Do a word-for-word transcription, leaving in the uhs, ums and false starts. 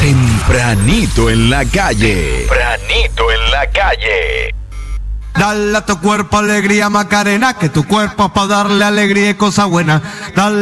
Tempranito en la calle. Tempranito en la calle. Dale a tu cuerpo alegría, Macarena, que tu cuerpo es para darle alegría y cosa buena. Dale